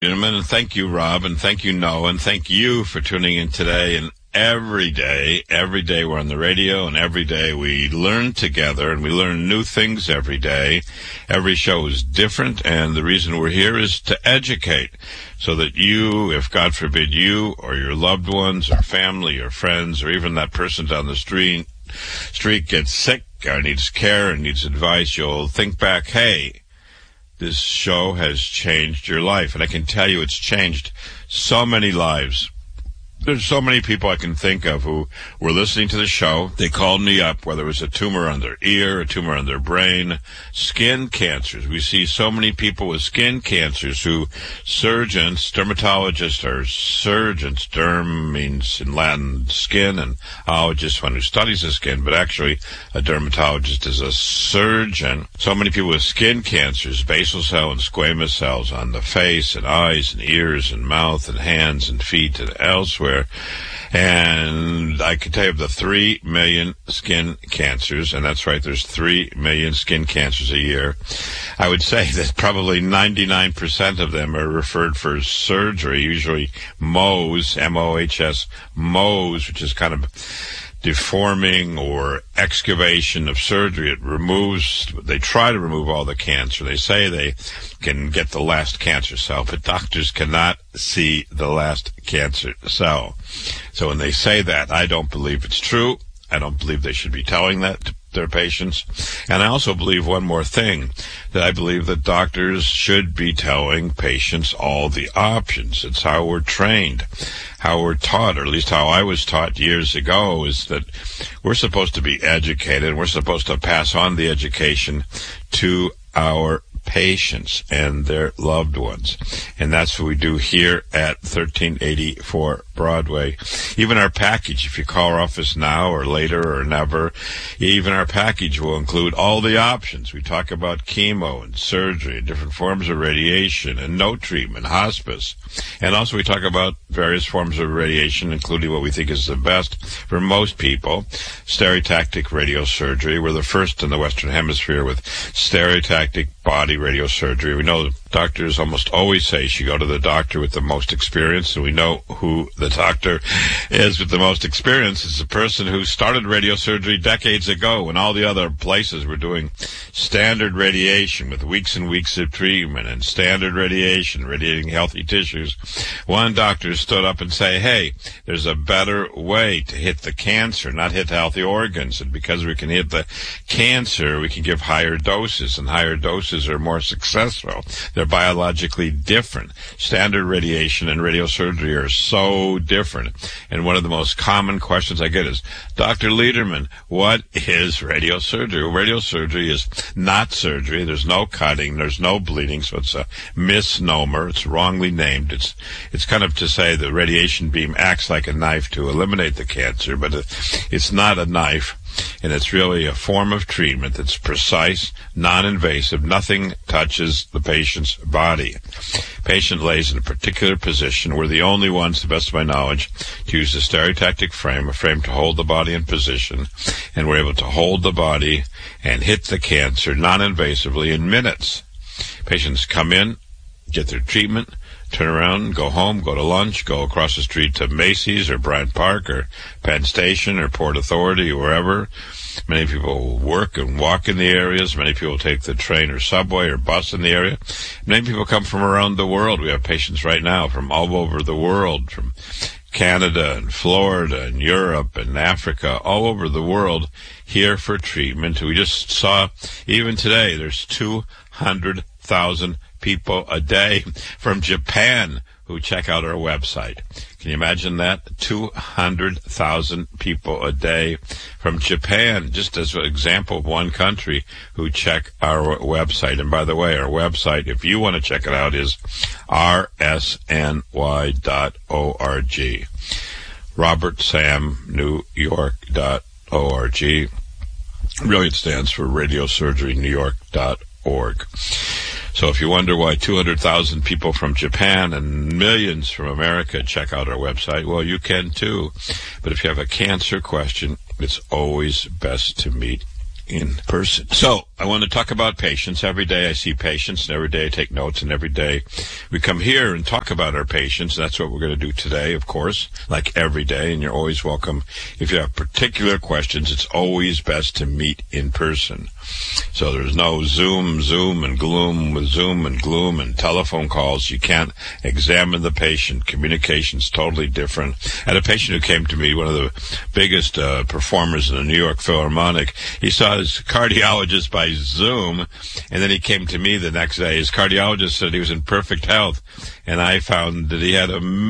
Gentlemen, and thank you, Rob, and thank you, Noah, and thank you for tuning in today. And every day we're on the radio, and every day we learn together, and we learn new things every day. Every show is different, and the reason we're here is to educate, so that you, if God forbid you or your loved ones or family or friends or even that person down the street gets sick or needs care and needs advice, you'll think back, hey, this show has changed your life. And I can tell you it's changed so many lives. There's so many people I can think of who were listening to the show. They called me up, whether it was a tumor on their ear, a tumor on their brain, skin cancers. We see so many people with skin cancers who surgeons, dermatologists are surgeons. Derm means in Latin skin, and ologist one who studies the skin, but actually a dermatologist is a surgeon. So many people with skin cancers, basal cell and squamous cells on the face and eyes and ears and mouth and hands and feet and elsewhere. And I can tell you of the 3 million skin cancers, and that's right, there's 3 million skin cancers a year. I would say that probably 99% of them are referred for surgery, usually Mohs, M-O-H-S, Mohs, which is kind of deforming or excavation of surgery. They try to remove all the cancer. They say they can get the last cancer cell, but doctors cannot see the last cancer cell. So when they say that, I don't believe it's true. I don't believe they should be telling that to their patients. And I also believe one more thing, that I believe that doctors should be telling patients all the options. It's how we're trained, how we're taught, or at least how I was taught years ago, is that we're supposed to be educated, and we're supposed to pass on the education to our patients and their loved ones. And that's what we do here at 1384 Broadway. Even our package, if you call our office now or later or never, even our package will include all the options. We talk about chemo and surgery and different forms of radiation and no treatment, hospice. And also we talk about various forms of radiation, including what we think is the best for most people, stereotactic radiosurgery. We're the first in the Western Hemisphere with stereotactic body radiosurgery. We know doctors almost always say you should go to the doctor with the most experience, and we know who the doctor is with the most experience. It's the person who started radiosurgery decades ago when all the other places were doing standard radiation with weeks and weeks of treatment and standard radiation, radiating healthy tissues. One doctor stood up and say, hey, there's a better way to hit the cancer, not hit healthy organs. And because we can hit the cancer, we can give higher doses, and higher doses are more successful. They're biologically different. Standard radiation and radiosurgery are so different. And one of the most common questions I get is, Dr. Lederman, what is radiosurgery? Radiosurgery is not surgery. There's no cutting. There's no bleeding. So it's a misnomer. It's wrongly named. It's kind of to say the radiation beam acts like a knife to eliminate the cancer, but it's not a knife. And it's really a form of treatment that's precise, non-invasive. Nothing touches the patient's body. Patient lays in a particular position. We're the only ones, to the best of my knowledge, to use a stereotactic frame, a frame to hold the body in position. And we're able to hold the body and hit the cancer non-invasively in minutes. Patients come in, get their treatment, turn around, go home, go to lunch, go across the street to Macy's or Bryant Park or Penn Station or Port Authority or wherever. Many people work and walk in the areas. Many people take the train or subway or bus in the area. Many people come from around the world. We have patients right now from all over the world, from Canada and Florida and Europe and Africa, all over the world here for treatment. We just saw, even today, there's 200,000 people a day from Japan who check out our website. Can you imagine that? 200,000 people a day from Japan, just as an example of one country who check our website. And by the way, our website, if you want to check it out, is rsny.org. RobertSamNewYork.org. Really, it stands for RadioSurgeryNewYork.org. So if you wonder why 200,000 people from Japan and millions from America check out our website, well, you can too. But if you have a cancer question, it's always best to meet in person. So I want to talk about patients. Every day I see patients, and every day I take notes, and every day we come here and talk about our patients. That's what we're going to do today, of course, like every day, and you're always welcome. If you have particular questions, it's always best to meet in person. So there's no Zoom and gloom with Zoom and gloom and telephone calls. You can't examine the patient. Communication's totally different. I had a patient who came to me, one of the biggest performers in the New York Philharmonic. He saw his cardiologist by Zoom, and then he came to me the next day. His cardiologist said he was in perfect health, and I found that he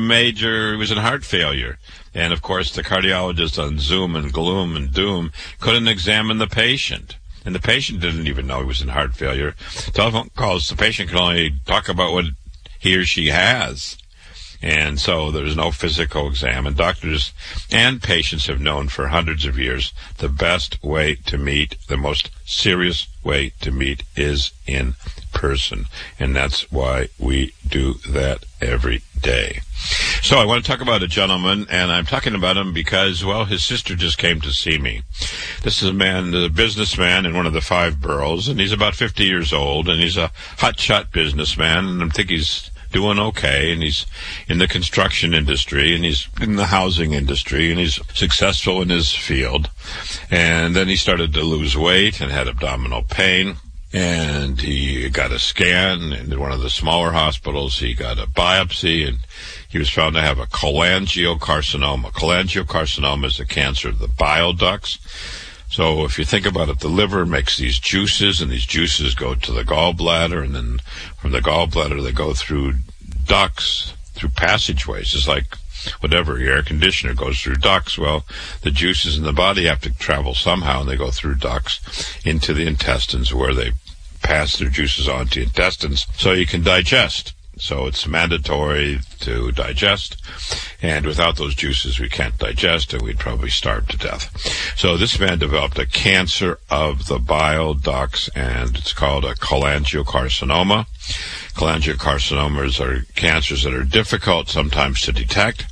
was in heart failure. And, of course, the cardiologist on Zoom and gloom and doom couldn't examine the patient. And the patient didn't even know he was in heart failure. Telephone calls, the patient can only talk about what he or she has. And so there's no physical exam. And doctors and patients have known for hundreds of years the best way to meet, the most serious way to meet, is in person. And that's why we do that every day. So I want to talk about a gentleman, and I'm talking about him because, well, his sister just came to see me. This is a businessman in one of the 5 boroughs, and he's about 50 years old, and he's a hotshot businessman, and I think he's doing okay, and he's in the construction industry, and he's in the housing industry, and he's successful in his field. And then he started to lose weight and had abdominal pain, and he got a scan in one of the smaller hospitals. He got a biopsy, and he was found to have a cholangiocarcinoma. Cholangiocarcinoma is a cancer of the bile ducts. So if you think about it, the liver makes these juices, and these juices go to the gallbladder, and then from the gallbladder they go through ducts, through passageways. It's like whatever, your air conditioner goes through ducts. Well, the juices in the body have to travel somehow, and they go through ducts into the intestines, where they pass their juices on to the intestines so you can digest. So it's mandatory to digest, and without those juices we can't digest, and we'd probably starve to death. So this man developed a cancer of the bile ducts, and it's called a cholangiocarcinoma. Cholangiocarcinomas are cancers that are difficult sometimes to detect,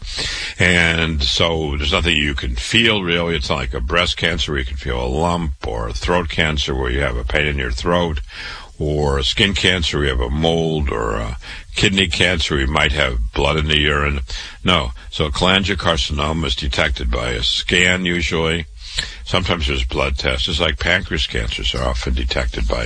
and so there's nothing you can feel really. It's not like a breast cancer where you can feel a lump, or a throat cancer where you have a pain in your throat, or a skin cancer where you have a mold, or a kidney cancer where you might have blood in the urine. No. So cholangiocarcinoma is detected by a scan usually. Sometimes there's blood tests. It's like pancreas cancers are often detected by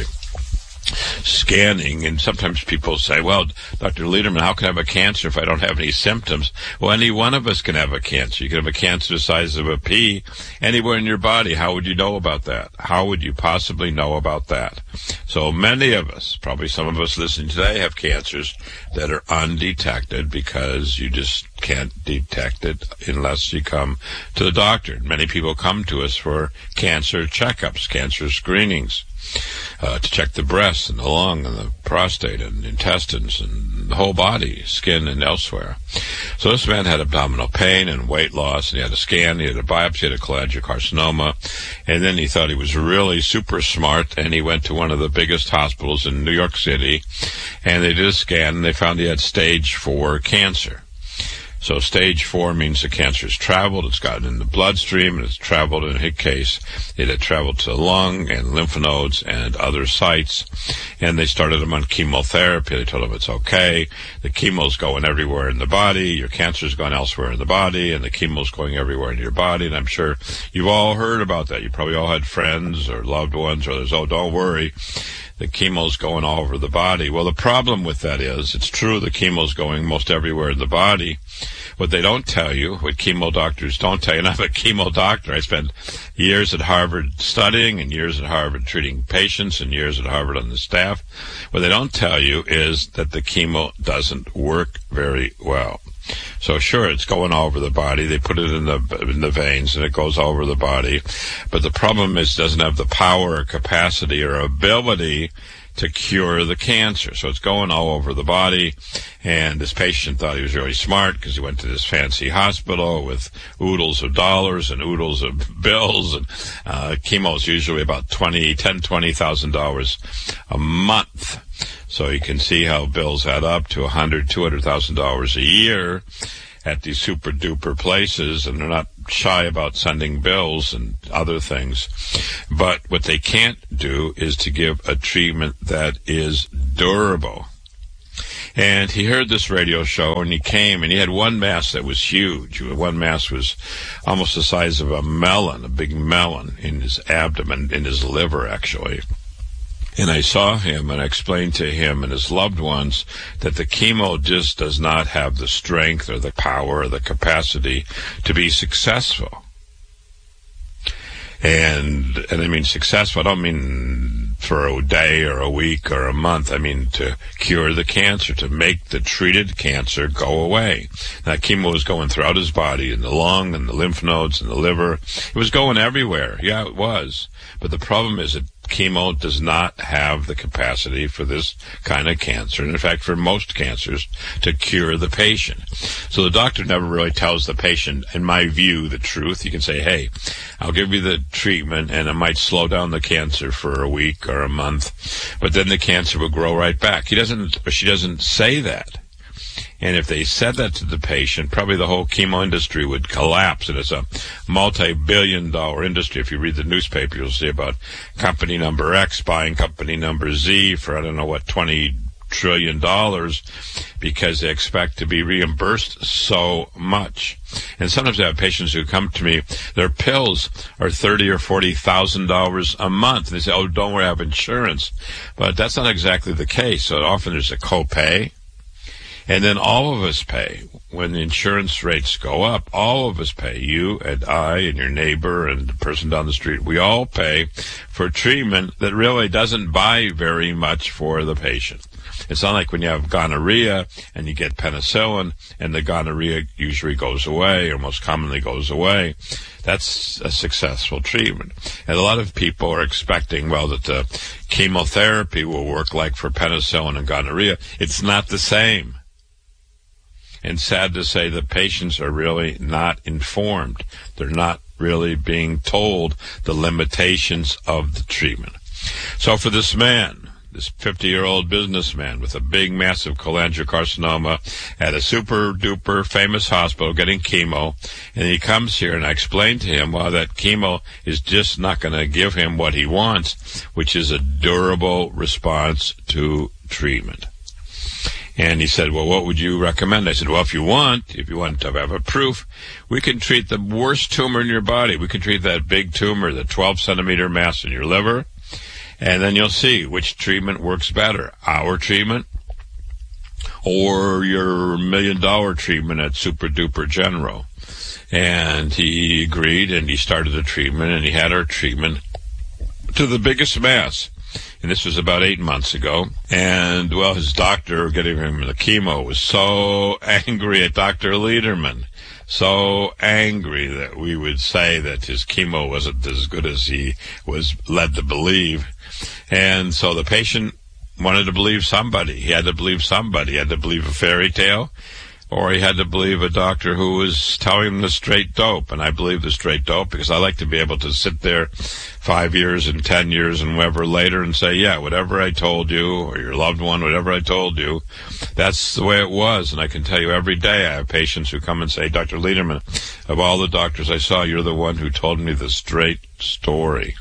scanning, and sometimes people say, well, Dr. Lederman, how can I have a cancer if I don't have any symptoms? Well, any one of us can have a cancer. You can have a cancer the size of a pea anywhere in your body. How would you know about that? How would you possibly know about that? So many of us, probably some of us listening today, have cancers that are undetected because you just can't detect it unless you come to the doctor. Many people come to us for cancer checkups, cancer screenings, to check the breast and the lung and the prostate and the intestines and the whole body, skin and elsewhere. So this man had abdominal pain and weight loss, and he had a scan, he had a biopsy, he had a cholangiocarcinoma, and then he thought he was really super smart, and he went to one of the biggest hospitals in New York City, and they did a scan, and they found he had stage 4 cancer. So stage 4 means the cancer has traveled, it's gotten in the bloodstream, and it's traveled. In his case, it had traveled to the lung and lymph nodes and other sites, and they started him on chemotherapy. They told him it's okay. The chemo's going everywhere in the body. Your cancer's gone elsewhere in the body, and the chemo's going everywhere in your body, and I'm sure you've all heard about that. You probably all had friends or loved ones or others, oh, don't worry, the chemo's going all over the body. Well, the problem with that is, it's true the chemo's going most everywhere in the body. What they don't tell you, what chemo doctors don't tell you, and I'm a chemo doctor. I spent years at Harvard studying and years at Harvard treating patients and years at Harvard on the staff. What they don't tell you is that the chemo doesn't work very well. So sure, it's going all over the body. They put it in the veins, and it goes all over the body. But the problem is it doesn't have the power or capacity or ability to cure the cancer. So it's going all over the body, and this patient thought he was really smart because he went to this fancy hospital with oodles of dollars and oodles of bills, and chemo is usually about $20,000 a month. So you can see how bills add up to $100,000, $200,000 a year. at these super duper places, and they're not shy about sending bills and other things. But what they can't do is to give a treatment that is durable. And he heard this radio show, and he came, and he had one mass that was huge. One mass was almost the size of a melon, a big melon in his abdomen, in his liver, actually. And I saw him, and I explained to him and his loved ones that the chemo just does not have the strength or the power or the capacity to be successful. And I mean successful, I don't mean for a day or a week or a month. I mean to cure the cancer, to make the treated cancer go away. That chemo was going throughout his body, in the lung and the lymph nodes and the liver. It was going everywhere. Yeah, it was. But the problem is that chemo does not have the capacity for this kind of cancer, and in fact for most cancers, to cure the patient. So the doctor never really tells the patient, in my view, the truth. You can say, hey, I'll give you the treatment and it might slow down the cancer for a week or a month, but then the cancer will grow right back. She doesn't say that. And if they said that to the patient, probably the whole chemo industry would collapse. And it's a multi-billion-dollar industry. If you read the newspaper, you'll see about company number X buying company number Z for, I don't know what, $20 trillion, because they expect to be reimbursed so much. And sometimes I have patients who come to me, their pills are $30,000 or $40,000 a month. They say, oh, don't worry, I have insurance. But that's not exactly the case. So often there's a copay. And then all of us pay. When the insurance rates go up, all of us pay. You and I and your neighbor and the person down the street, we all pay for treatment that really doesn't buy very much for the patient. It's not like when you have gonorrhea and you get penicillin and the gonorrhea usually goes away, or most commonly goes away. That's a successful treatment. And a lot of people are expecting, well, that the chemotherapy will work like for penicillin and gonorrhea. It's not the same. And sad to say, the patients are really not informed. They're not really being told the limitations of the treatment. So for this man, this 50-year-old businessman with a big, massive cholangiocarcinoma at a super-duper famous hospital getting chemo, and he comes here, and I explained to him, well, that chemo is just not going to give him what he wants, which is a durable response to treatment. And he said, well, what would you recommend? I said, well, if you want to have a proof, we can treat the worst tumor in your body. We can treat that big tumor, the 12-centimeter mass in your liver, and then you'll see which treatment works better, our treatment or your $1 million treatment at Super Duper General. And he agreed, and he started the treatment, and he had our treatment to the biggest mass. And this was about 8 months ago. And, well, his doctor getting him the chemo was so angry at Dr. Lederman, so angry that we would say that his chemo wasn't as good as he was led to believe. And so the patient wanted to believe somebody. He had to believe somebody. He had to believe a fairy tale, or he had to believe a doctor who was telling him the straight dope. And I believe the straight dope because I like to be able to sit there 5 years and 10 years and whatever later and say, yeah, whatever I told you, or your loved one, whatever I told you, that's the way it was. And I can tell you every day I have patients who come and say, Dr. Lederman, of all the doctors I saw, you're the one who told me the straight story.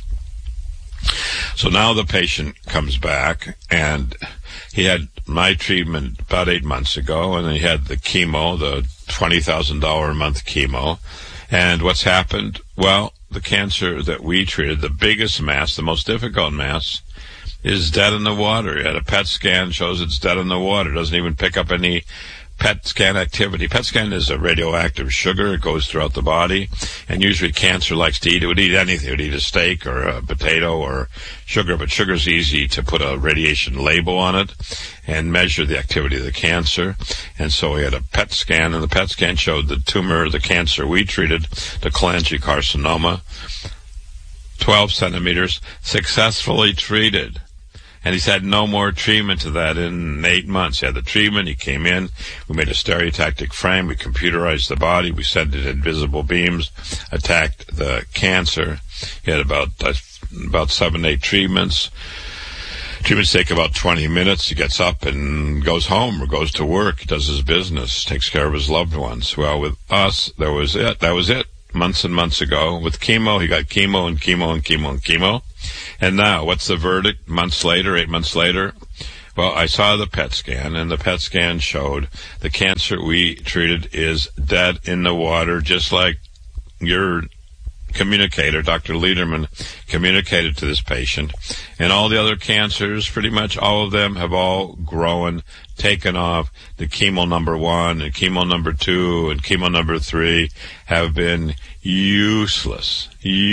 So now the patient comes back, and he had my treatment about 8 months ago, and he had the chemo, the $20,000 a month chemo. And what's happened? Well, the cancer that we treated, the biggest mass, the most difficult mass, is dead in the water. He had a PET scan, shows it's dead in the water. Doesn't even pick up any PET scan activity. PET scan is a radioactive sugar. It goes throughout the body, and usually cancer likes to eat. It would eat anything. It would eat a steak or a potato or sugar, but sugar's easy to put a radiation label on it and measure the activity of the cancer. And so we had a PET scan, and the PET scan showed the tumor, the cancer we treated, the cholangiocarcinoma, 12 centimeters, successfully treated. And he's had no more treatment to that in 8 months. He had the treatment. He came in. We made a stereotactic frame. We computerized the body. We sent it in visible beams, attacked the cancer. He had about 7, 8 treatments. Treatments take about 20 minutes. He gets up and goes home or goes to work, does his business, takes care of his loved ones. Well, with us, that was it. Months and months ago. With chemo, he got chemo and chemo and chemo and chemo. And now, what's the verdict? 8 months later? Well, I saw the PET scan, and the PET scan showed the cancer we treated is dead in the water, just like your communicator, Dr. Lederman, communicated to this patient. And all the other cancers, pretty much all of them, have all grown, taken off. The chemo number 1 and chemo number 2 and chemo number 3 have been useless.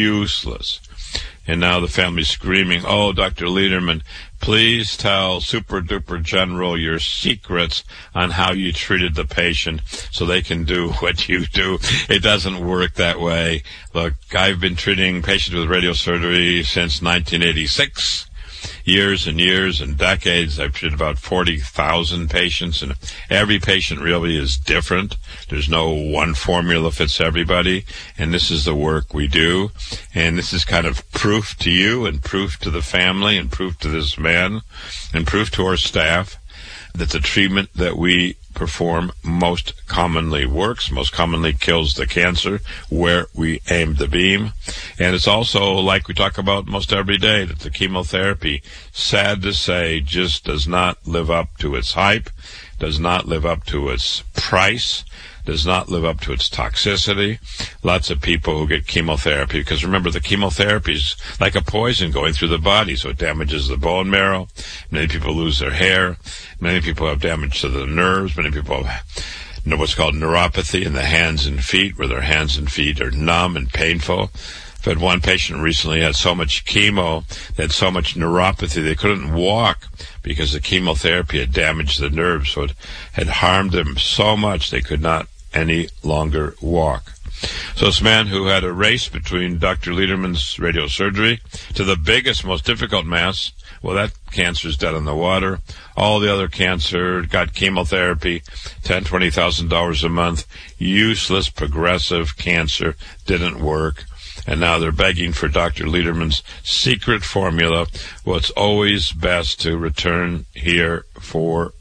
And now the family's screaming, "Oh, Dr. Lederman, please tell Super Duper General your secrets on how you treated the patient so they can do what you do." It doesn't work that way. Look, I've been treating patients with radiosurgery since 1986. Years and years and decades. I've treated about 40,000 patients, and every patient really is different. There's no one formula fits everybody, and this is the work we do. And this is kind of proof to you and proof to the family and proof to this man and proof to our staff that the treatment that we perform most commonly works, most commonly kills the cancer where we aim the beam. And it's also, like we talk about most every day, that the chemotherapy, sad to say, just does not live up to its hype, does not live up to its price, does not live up to its toxicity. Lots of people who get chemotherapy, because remember, the chemotherapy is like a poison going through the body, so it damages the bone marrow. Many people lose their hair. Many people have damage to the nerves. Many people have what's called neuropathy in the hands and feet, where their hands and feet are numb and painful. I've had one patient recently had so much chemo, they had so much neuropathy, they couldn't walk because the chemotherapy had damaged the nerves, so it had harmed them so much they could not any longer walk. So this man who had a race between Dr. Lederman's radiosurgery to the biggest, most difficult mass, well, that cancer's dead in the water. All the other cancer got chemotherapy, $10,000, $20,000 a month. Useless, progressive cancer, didn't work. And now they're begging for Dr. Lederman's secret formula. Well, it's always best to return here for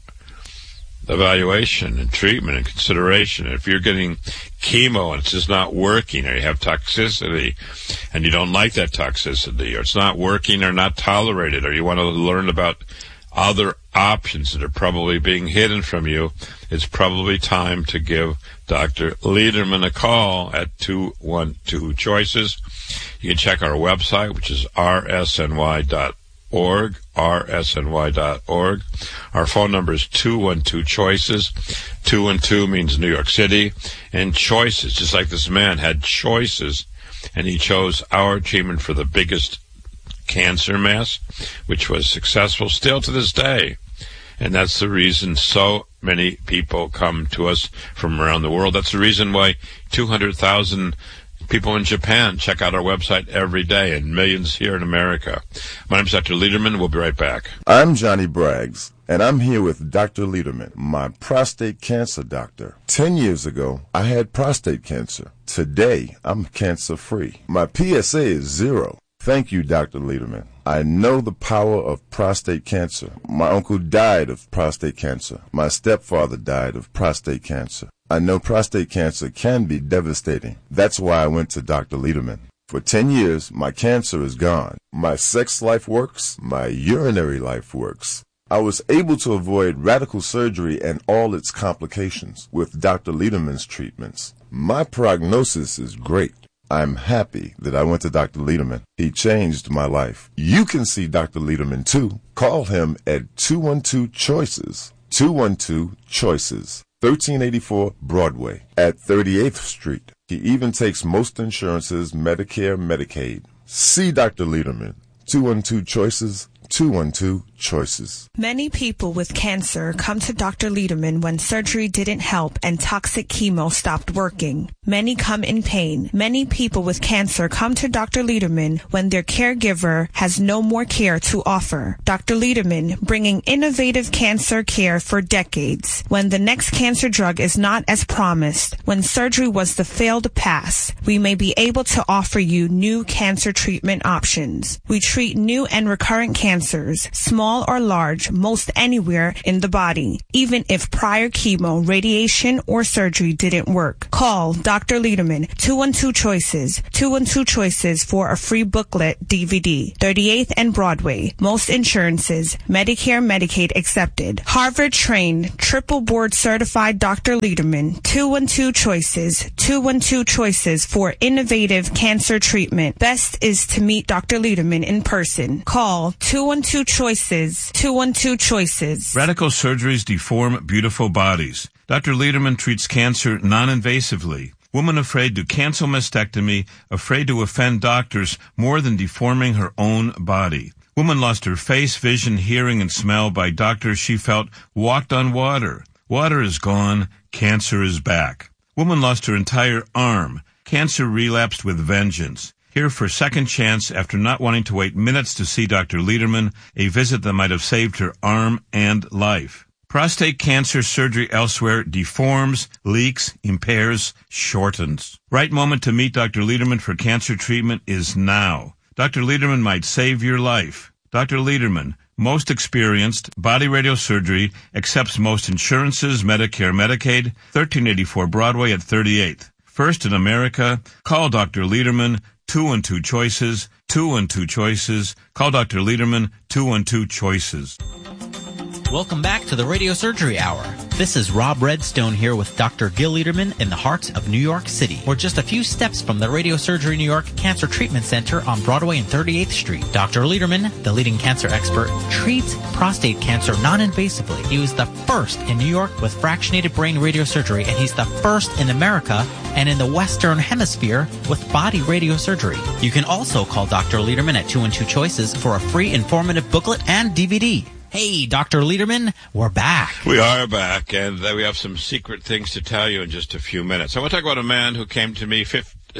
evaluation and treatment and consideration. If you're getting chemo and it's just not working, or you have toxicity and you don't like that toxicity, or it's not working or not tolerated, or you want to learn about other options that are probably being hidden from you, it's probably time to give Dr. Lederman a call at 212-CHOICES. You can check our website, which is rsny.org, rsny.org. Our phone number is 212-CHOICES. 212 means New York City. And choices, just like this man had choices, and he chose our treatment for the biggest cancer mass, which was successful still to this day. And that's the reason so many people come to us from around the world. That's the reason why 200,000 people in Japan check out our website every day, and millions here in America. My name is Dr. Lederman. We'll be right back. I'm Johnny Braggs, and I'm here with Dr. Lederman, my prostate cancer doctor. 10 years ago, I had prostate cancer. Today, I'm cancer-free. My PSA is 0. Thank you, Dr. Lederman. I know the power of prostate cancer. My uncle died of prostate cancer. My stepfather died of prostate cancer. I know prostate cancer can be devastating. That's why I went to Dr. Lederman. For 10 years, my cancer is gone. My sex life works. My urinary life works. I was able to avoid radical surgery and all its complications with Dr. Lederman's treatments. My prognosis is great. I'm happy that I went to Dr. Lederman. He changed my life. You can see Dr. Lederman too. Call him at 212-CHOICES. 212-CHOICES. 1384 Broadway at 38th Street. He even takes most insurances, Medicare, Medicaid. See Dr. Lederman. 212-CHOICES. 212-CHOICES. Many people with cancer come to Dr. Lederman when surgery didn't help and toxic chemo stopped working. Many come in pain. Many people with cancer come to Dr. Lederman when their caregiver has no more care to offer. Dr. Lederman, bringing innovative cancer care for decades. When the next cancer drug is not as promised, when surgery was the failed pass, we may be able to offer you new cancer treatment options. We treat new and recurrent cancers, small small or large, most anywhere in the body, even if prior chemo, radiation, or surgery didn't work. Call Dr. Lederman, 212-CHOICES, 212-CHOICES for a free booklet DVD, 38th and Broadway. Most insurances, Medicare, Medicaid accepted. Harvard-trained, triple board certified Dr. Lederman, 212-CHOICES, 212-CHOICES for innovative cancer treatment. Best is to meet Dr. Lederman in person. Call 212-CHOICES, 212-CHOICES. Radical surgeries deform beautiful bodies. Dr. Lederman treats cancer non-invasively. Woman afraid to cancel mastectomy, afraid to offend doctors more than deforming her own body. Woman lost her face, vision, hearing, and smell by doctors she felt walked on water. Water is gone. Cancer is back. Woman lost her entire arm. Cancer relapsed with vengeance. Here for second chance after not wanting to wait minutes to see Dr. Lederman, a visit that might have saved her arm and life. Prostate cancer surgery elsewhere deforms, leaks, impairs, shortens. Right moment to meet Dr. Lederman for cancer treatment is now. Dr. Lederman might save your life. Dr. Lederman, most experienced, body radiosurgery, accepts most insurances, Medicare, Medicaid, 1384 Broadway at 38th. First in America, call Dr. Lederman, 212-CHOICES, 212-CHOICES. Call Dr. Lederman, 212-CHOICES. Welcome back to the Radio Surgery Hour. This is Rob Redstone here with Dr. Gil Lederman in the heart of New York City. We're just a few steps from the Radio Surgery New York Cancer Treatment Center on Broadway and 38th Street. Dr. Lederman, the leading cancer expert, treats prostate cancer non-invasively. He was the first in New York with fractionated brain radiosurgery, and he's the first in America and in the Western Hemisphere with body radiosurgery. You can also call Dr. Lederman at 212-CHOICES for a free informative booklet and DVD. Hey, Dr. Lederman, we're back. We are back, and we have some secret things to tell you in just a few minutes. I want to talk about a man who came to me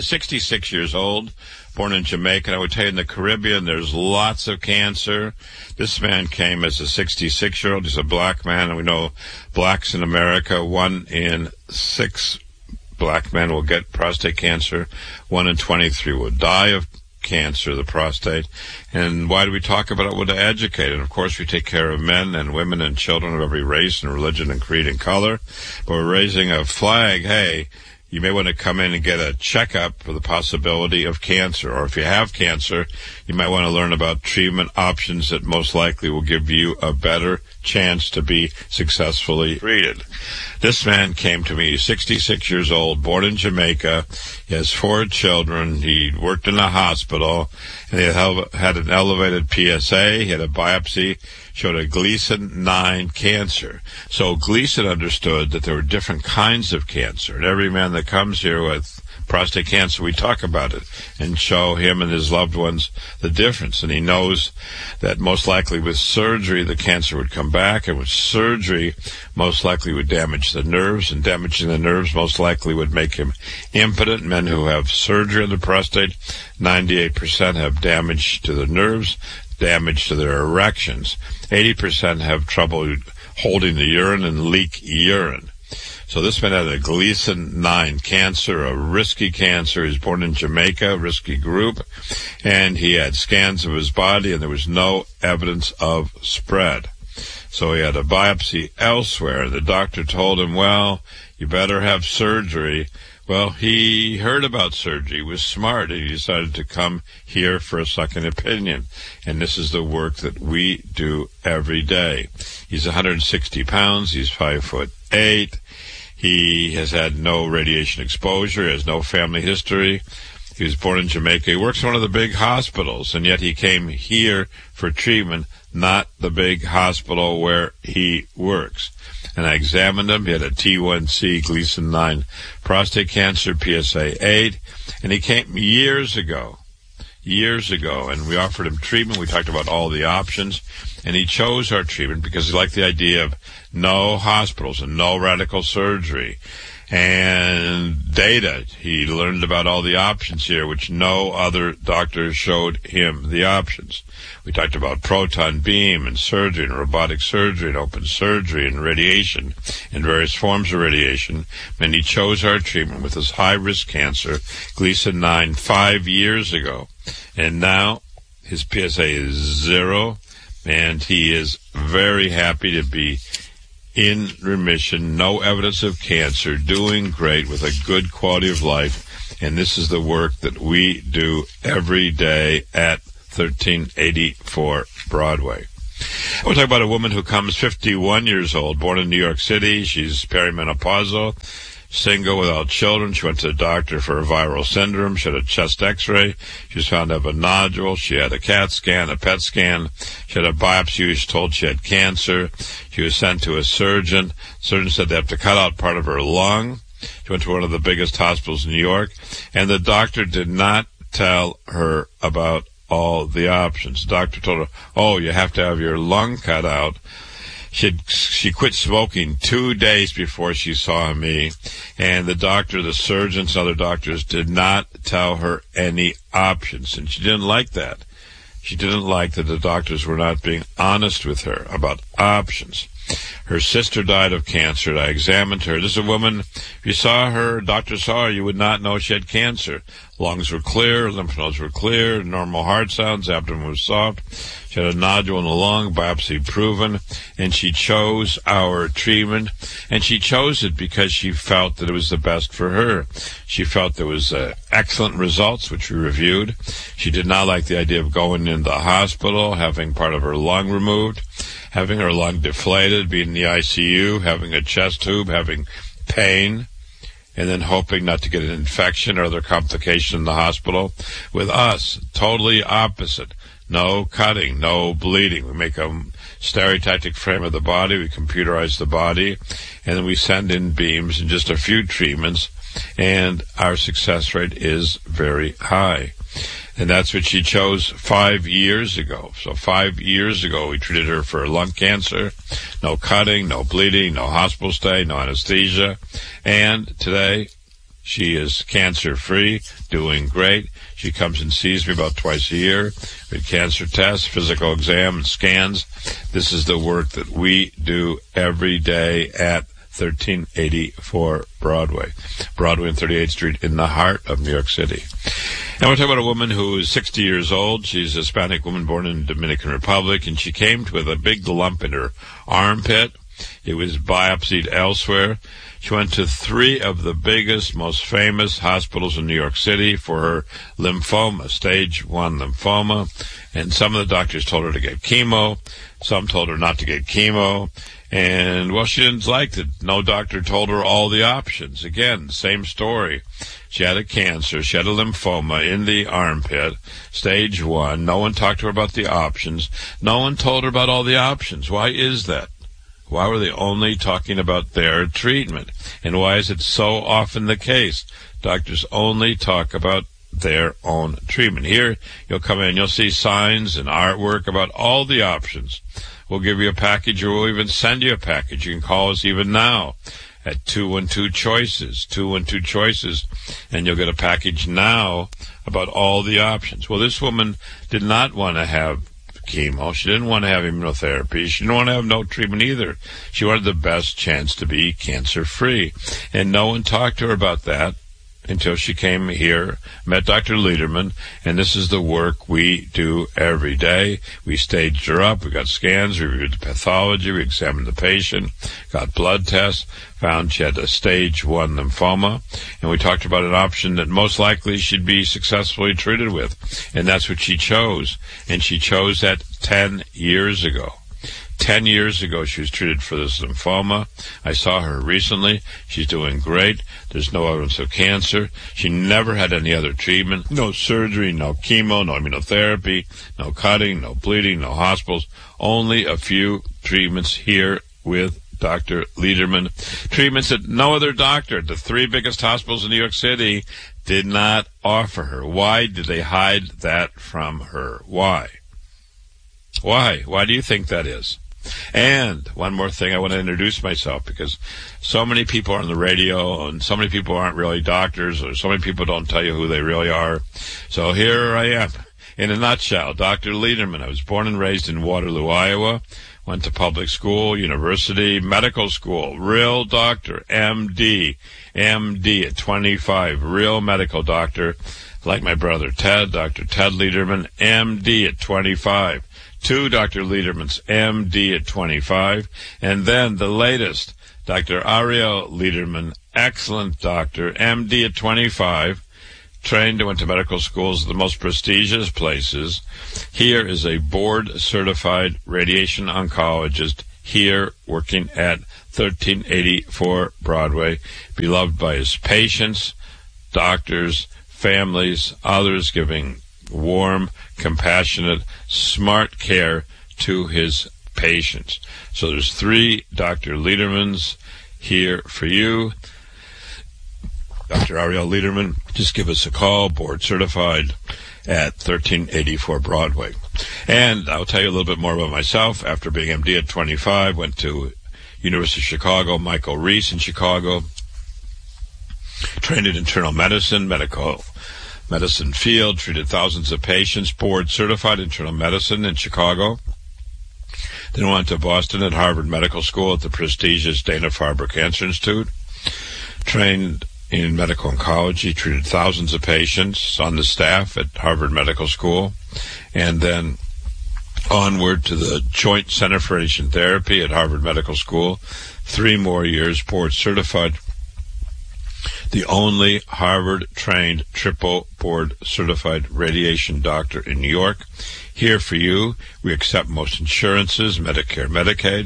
66 years old, born in Jamaica. And I would tell you in the Caribbean, there's lots of cancer. This man came as a 66-year-old. He's a black man, and we know blacks in America, 1 in 6 black men will get prostate cancer. 1 in 23 will die of cancer, the prostate. And why do we talk about it? Well, to educate. And of course, we take care of men and women and children of every race and religion and creed and color. But we're raising a flag. Hey, you may want to come in and get a checkup for the possibility of cancer. Or if you have cancer, you might want to learn about treatment options that most likely will give you a better chance to be successfully treated. This man came to me, 66 years old, born in Jamaica. He has 4 children. He worked in a hospital, and he had an elevated PSA. He had a biopsy, showed a Gleason 9 cancer. So Gleason understood that there were different kinds of cancer. And every man that comes here with prostate cancer, we talk about it and show him and his loved ones the difference. And he knows that most likely with surgery, the cancer would come back, and with surgery, most likely would damage the nerves, and damaging the nerves most likely would make him impotent. Men who have surgery on the prostate, 98% have damage to the nerves, damage to their erections. 80% have trouble holding the urine and leak urine. So this man had a Gleason 9 cancer, a risky cancer. He was born in Jamaica, risky group, and he had scans of his body, and there was no evidence of spread. So he had a biopsy elsewhere. The doctor told him, well, you better have surgery. Well, he heard about surgery, he was smart, and he decided to come here for a second opinion. And this is the work that we do every day. He's 160 pounds, he's 5'8". He has had no radiation exposure, has no family history. He was born in Jamaica. He works in one of the big hospitals, and yet he came here for treatment, not the big hospital where he works. And I examined him. He had a T1C Gleason 9 prostate cancer, PSA 8, and he came years ago, and we offered him treatment. We talked about all the options, and he chose our treatment because he liked the idea of no hospitals and no radical surgery and data. He learned about all the options here, which no other doctor showed him the options. We talked about proton beam and surgery and robotic surgery and open surgery and radiation and various forms of radiation. And he chose our treatment with his high-risk cancer, Gleason 9, 5 years ago. And now his PSA is 0. and he is very happy to be in remission, no evidence of cancer, doing great with a good quality of life. And this is the work that we do every day at 1384 Broadway. I want to talk about a woman who comes 51 years old, born in New York City. She's perimenopausal, single, without children. She went to the doctor for a viral syndrome. She had a chest x-ray. She was found to have a nodule. She had a CAT scan, a PET scan. She had a biopsy. She was told she had cancer. She was sent to a surgeon. The surgeon said they have to cut out part of her lung. She went to one of the biggest hospitals in New York, and the doctor did not tell her about all the options. The doctor told her, oh, you have to have your lung cut out. She quit smoking 2 days before she saw me, and the doctor, the surgeons, and other doctors did not tell her any options, and she didn't like that. She didn't like that the doctors were not being honest with her about options. Her sister died of cancer. I examined her. This is a woman, if you saw her, doctor saw her, you would not know she had cancer. Lungs were clear, lymph nodes were clear, normal heart sounds, abdomen was soft. She had a nodule in the lung, biopsy proven, and she chose our treatment, and she chose it because she felt that it was the best for her. She felt there was excellent results, which we reviewed. She did not like the idea of going into the hospital, having part of her lung removed, having her lung deflated, being in the ICU, having a chest tube, having pain, and then hoping not to get an infection or other complication in the hospital. With us, totally opposite. No cutting, no bleeding. We make a stereotactic frame of the body, we computerize the body, and then we send in beams and just a few treatments, and our success rate is very high. And that's what she chose 5 years ago. So 5 years ago, we treated her for lung cancer. No cutting, no bleeding, no hospital stay, no anesthesia. And today, she is cancer-free, doing great. She comes and sees me about twice a year with cancer tests, physical exam, and scans. This is the work that we do every day at 1384 Broadway. Broadway and 38th Street in the heart of New York City. Now we're talking about a woman who is 60 years old. She's a Hispanic woman born in the Dominican Republic, and she came with a big lump in her armpit. It was biopsied elsewhere. She went to 3 of the biggest, most famous hospitals in New York City for her lymphoma, stage 1 lymphoma. And some of the doctors told her to get chemo. Some told her not to get chemo. And, well, she didn't like it. No doctor told her all the options. Again, same story. She had a cancer. She had a lymphoma in the armpit, stage 1. No one talked to her about the options. No one told her about all the options. Why is that? Why were they only talking about their treatment? And why is it so often the case? Doctors only talk about their own treatment. Here, you'll come in, you'll see signs and artwork about all the options. We'll give you a package, or we'll even send you a package. You can call us even now at 212-CHOICES, 212-CHOICES, and you'll get a package now about all the options. Well, this woman did not want to have chemo. She didn't want to have immunotherapy. She didn't want to have no treatment either. She wanted the best chance to be cancer-free. And no one talked to her about that until she came here, met Dr. Lederman, and this is the work we do every day. We staged her up. We got scans. We reviewed the pathology. We examined the patient, got blood tests, found she had a stage 1 lymphoma, and we talked about an option that most likely she'd be successfully treated with, and that's what she chose. And she chose that 10 years ago. 10 years ago, she was treated for this lymphoma. I saw her recently. She's doing great. There's no evidence of cancer. She never had any other treatment. No surgery, no chemo, no immunotherapy, no cutting, no bleeding, no hospitals. Only a few treatments here with Dr. Lederman. Treatments that no other doctor at the 3 biggest hospitals in New York City did not offer her. Why did they hide that from her? Why? Why? Why do you think that is? And one more thing, I want to introduce myself, because so many people are on the radio and so many people aren't really doctors, or so many people don't tell you who they really are. So here I am. In a nutshell, Dr. Lederman. I was born and raised in Waterloo, Iowa. Went to public school, university, medical school, real doctor, MD at 25, real medical doctor, like my brother Ted, Dr. Ted Lederman, MD at 25. Two, Dr. Lederman's MD at 25. And then the latest, Dr. Ariel Lederman, excellent doctor, MD at 25, trained and went to medical schools at the most prestigious places. Here is a board-certified radiation oncologist here working at 1384 Broadway, beloved by his patients, doctors, families, others, giving warm, compassionate, smart care to his patients. So there's three Dr. Ledermans here for you. Dr. Ariel Lederman, just give us a call, board certified at 1384 Broadway. And I'll tell you a little bit more about myself. After being MD at 25, went to University of Chicago, Michael Reese in Chicago, trained in internal medicine, medical medicine field, treated thousands of patients, board certified internal medicine in Chicago. Then went to Boston at Harvard Medical School at the prestigious Dana-Farber Cancer Institute, trained in medical oncology, treated thousands of patients on the staff at Harvard Medical School, and then onward to the Joint Center for Radiation Therapy at Harvard Medical School. 3 more years, board certified. The only Harvard-trained triple board certified radiation doctor in New York. Here for you, we accept most insurances, Medicare, Medicaid.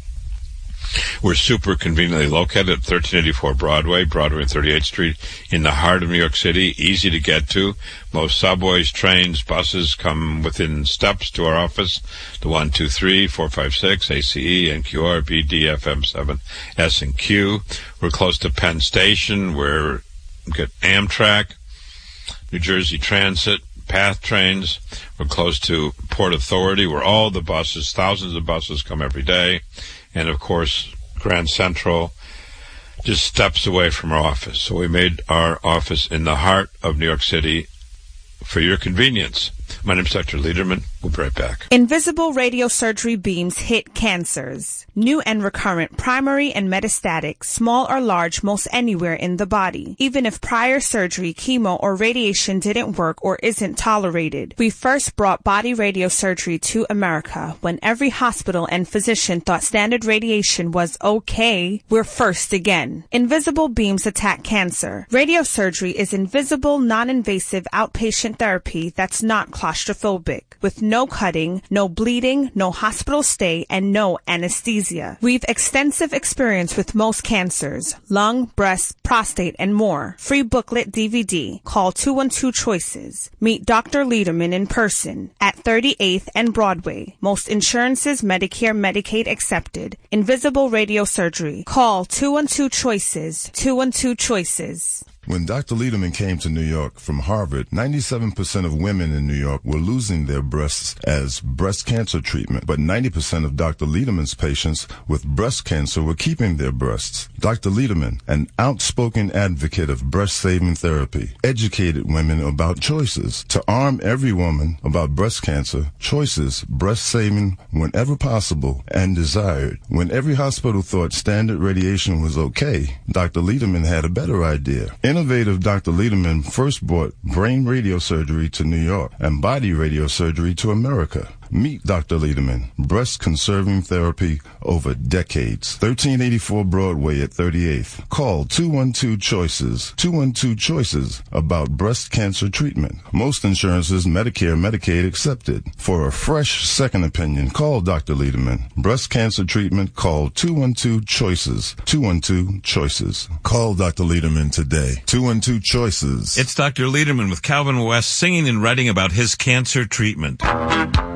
We're super conveniently located at 1384 Broadway and 38th Street in the heart of New York City, easy to get to. Most subways, trains, buses come within steps to our office. The 123, 456, ACE, NQR, BD, FM7, S, and Q. We're close to Penn Station. We're got Amtrak, New Jersey Transit, PATH trains. We're close to Port Authority, where all the buses, thousands of buses, come every day. And, of course, Grand Central, just steps away from our office. So we made our office in the heart of New York City for your convenience. My name is Dr. Lederman. We'll be right back. Invisible radiosurgery beams hit cancers. New and recurrent, primary and metastatic, small or large, most anywhere in the body. Even if prior surgery, chemo, or radiation didn't work or isn't tolerated. We first brought body radiosurgery to America when every hospital and physician thought standard radiation was okay. We're first again. Invisible beams attack cancer. Radiosurgery is invisible, non-invasive outpatient therapy that's not claustrophobic, with no cutting, no bleeding, no hospital stay, and no anesthesia. We've extensive experience with most cancers, lung, breast, prostate, and more. Free booklet DVD. Call 212-CHOICES. Meet Dr. Lederman in person at 38th and Broadway. Most insurances, Medicare, Medicaid accepted. Invisible radiosurgery. Call 212-CHOICES. 212-CHOICES. When Dr. Lederman came to New York from Harvard, 97% of women in New York were losing their breasts as breast cancer treatment, but 90% of Dr. Lederman's patients with breast cancer were keeping their breasts. Dr. Lederman, an outspoken advocate of breast-saving therapy, educated women about choices. To arm every woman about breast cancer, choices, breast-saving whenever possible and desired. When every hospital thought standard radiation was okay, Dr. Lederman had a better idea. Innovative Dr. Lederman first brought brain radiosurgery to New York and body radiosurgery to America. Meet Dr. Lederman, breast-conserving therapy over decades. 1384 Broadway at 38th. Call 212-CHOICES. 212-CHOICES about breast cancer treatment. Most insurances, Medicare, Medicaid accepted. For a fresh second opinion, call Dr. Lederman. Breast cancer treatment, call 212-CHOICES. 212-CHOICES. Call Dr. Lederman today. 212-CHOICES. It's Dr. Lederman with Calvin West singing and writing about his cancer treatment.